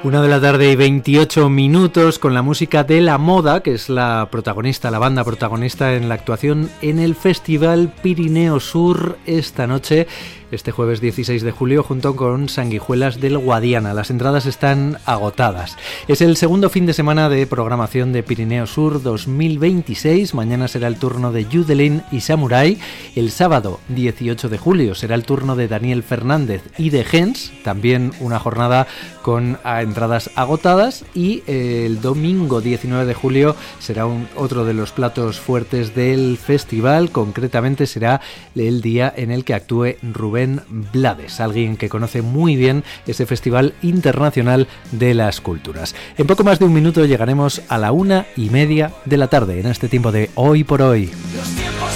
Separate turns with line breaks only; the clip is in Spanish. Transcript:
1:28 con la música de La Moda, que es la banda protagonista en la actuación en el Festival Pirineo Sur esta noche, este jueves 16 de julio, junto con Sanguijuelas del Guadiana. Las entradas están agotadas. Es el segundo fin de semana de programación de Pirineo Sur 2026. Mañana será el turno de Yudelin y Samurai. El sábado 18 de julio será el turno de Daniel Fernández y de Gens, también una jornada con entradas agotadas. Y el domingo 19 de julio será otro de los platos fuertes del festival. Concretamente será el día en el que actúe Rubén Blades, alguien que conoce muy bien ese Festival Internacional de las Culturas. En poco más de un minuto llegaremos a la 1:30 de la tarde en este tiempo de Hoy por Hoy.